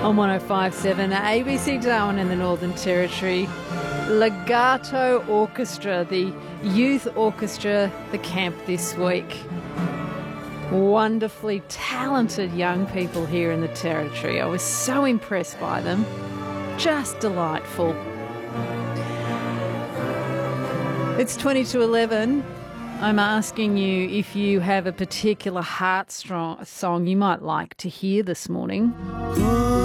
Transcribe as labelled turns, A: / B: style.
A: On 105.7 ABC Darwin in the Northern Territory, Legato Orchestra, the youth orchestra, the camp this week. Wonderfully talented young people here in the Territory. I was so impressed by them. Just delightful. It's 20 to 11. I'm asking you if you have a particular heart-strong song you might like to hear this morning.